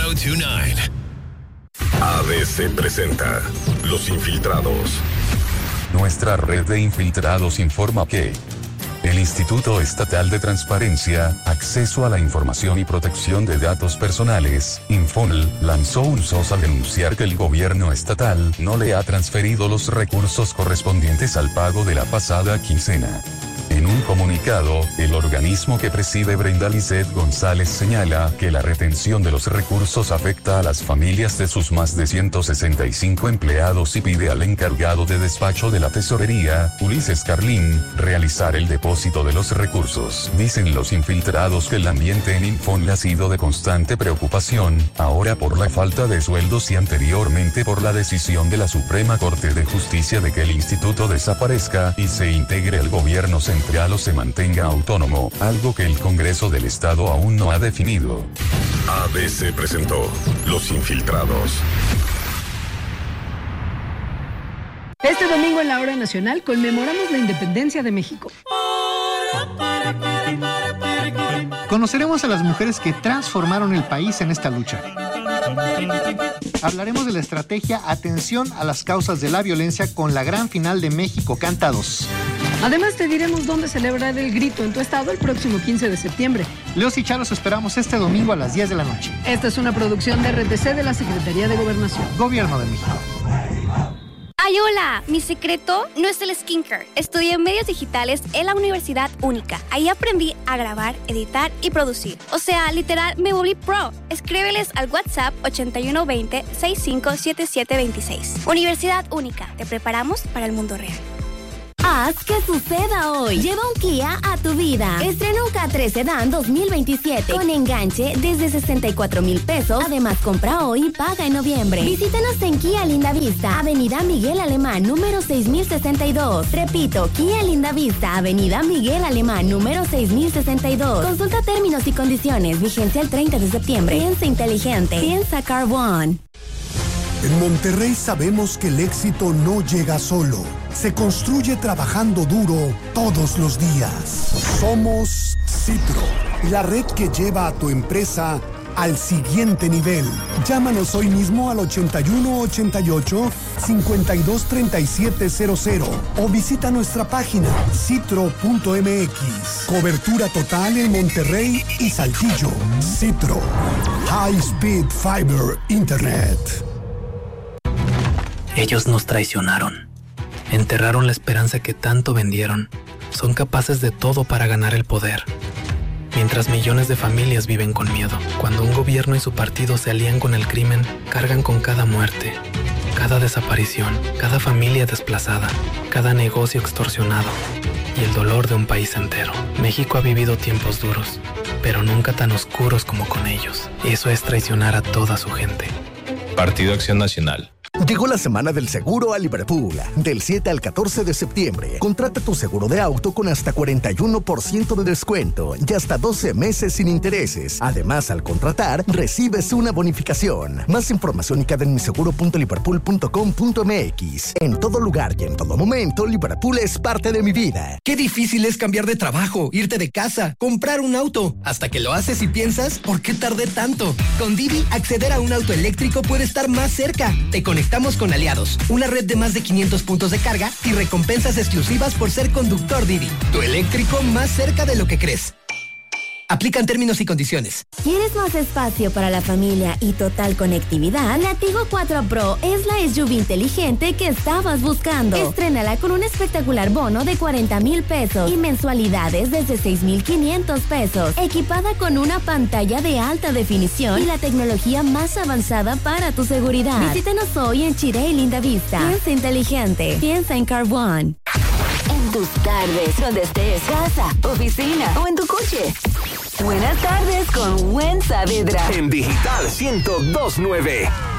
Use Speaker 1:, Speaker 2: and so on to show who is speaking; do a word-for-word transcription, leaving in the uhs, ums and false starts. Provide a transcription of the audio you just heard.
Speaker 1: cero dos nueve.
Speaker 2: A B C presenta Los Infiltrados.
Speaker 3: Nuestra red de infiltrados informa que el Instituto Estatal de Transparencia, Acceso a la Información y Protección de Datos Personales, Infonl, lanzó un S O S al denunciar que el gobierno estatal no le ha transferido los recursos correspondientes al pago de la pasada quincena. En un comunicado, el organismo que preside Brenda Lizeth González señala que la retención de los recursos afecta a las familias de sus más de ciento sesenta y cinco empleados y pide al encargado de despacho de la tesorería, Ulises Carlín, realizar el depósito de los recursos. Dicen los infiltrados que el ambiente en Infonl ha sido de constante preocupación, ahora por la falta de sueldos y anteriormente por la decisión de la Suprema Corte de Justicia de que el instituto desaparezca y se integre al gobierno central o se mantenga autónomo, algo que el Congreso del Estado aún no ha definido.
Speaker 2: A B C presentó Los Infiltrados.
Speaker 4: Este domingo en la Hora Nacional conmemoramos la independencia de México.
Speaker 5: Conoceremos a las mujeres que transformaron el país en esta lucha. Hablaremos de la estrategia Atención a las causas de la violencia con la gran final de México Canta dos.
Speaker 4: Además te diremos dónde celebrar el grito en tu estado el próximo quince de septiembre.
Speaker 5: Leos y Charos esperamos este domingo a las diez de la noche.
Speaker 4: Esta es una producción de R T C de la Secretaría de Gobernación.
Speaker 5: Gobierno de México.
Speaker 6: ¡Ay, hola! Mi secreto no es el skincare. Estudié medios digitales en la Universidad Única. Ahí aprendí a grabar, editar y producir. O sea, literal, me volví pro. Escríbeles al WhatsApp ochenta y uno veinte, sesenta y cinco setenta y siete veintiséis. Universidad Única. Te preparamos para el mundo real.
Speaker 7: Haz que suceda hoy. Lleva un Kia a tu vida. Estrena un K tres Sedan dos mil veintisiete con enganche desde sesenta y cuatro mil pesos. Además, compra hoy y paga en noviembre. Visítanos en Kia Lindavista, Avenida Miguel Alemán, número seis mil sesenta y dos. Repito, Kia Lindavista, Avenida Miguel Alemán, número seis mil sesenta y dos. Consulta términos y condiciones. Vigencia el treinta de septiembre. Piensa inteligente. Piensa Car One.
Speaker 8: En Monterrey sabemos que el éxito no llega solo. Se construye trabajando duro todos los días. Somos Citro, la red que lleva a tu empresa al siguiente nivel. Llámanos hoy mismo al ochenta y uno ochenta y ocho, cincuenta y dos treinta y siete cero cero o visita nuestra página citro punto m x. Cobertura total en Monterrey y Saltillo. Citro, High Speed Fiber Internet.
Speaker 9: Ellos nos traicionaron. Enterraron la esperanza que tanto vendieron. Son capaces de todo para ganar el poder. Mientras millones de familias viven con miedo. Cuando un gobierno y su partido se alían con el crimen, cargan con cada muerte, cada desaparición, cada familia desplazada, cada negocio extorsionado y el dolor de un país entero. México ha vivido tiempos duros, pero nunca tan oscuros como con ellos. Eso es traicionar a toda su gente.
Speaker 10: Partido Acción Nacional.
Speaker 11: Llegó la semana del seguro a Liverpool. Del siete al catorce de septiembre. Contrata tu seguro de auto con hasta cuarenta y uno por ciento de descuento y hasta doce meses sin intereses. Además, al contratar, recibes una bonificación. Más información y en mi seguro punto liverpool punto com punto m x. En todo lugar y en todo momento, Liverpool es parte de mi vida.
Speaker 12: Qué difícil es cambiar de trabajo, irte de casa, comprar un auto. Hasta que lo haces y piensas, ¿por qué tardé tanto? Con Didi, acceder a un auto eléctrico puede estar más cerca. Te conectamos con Aliados, una red de más de quinientos puntos de carga y recompensas exclusivas por ser conductor Didi. Tu eléctrico más cerca de lo que crees. Aplican términos y condiciones.
Speaker 7: ¿Quieres más espacio para la familia y total conectividad? La Tigo cuatro Pro es la S U V inteligente que estabas buscando. Estrénala con un espectacular bono de cuarenta mil pesos y mensualidades desde seis mil quinientos pesos. Equipada con una pantalla de alta definición y la tecnología más avanzada para tu seguridad. Visítanos hoy en Chiré y Lindavista. Piensa inteligente. Piensa en Car One.
Speaker 13: En tus tardes, donde estés, casa, oficina o en tu coche. Buenas tardes con Gwen Saavedra.
Speaker 2: En Digital ciento dos punto nueve.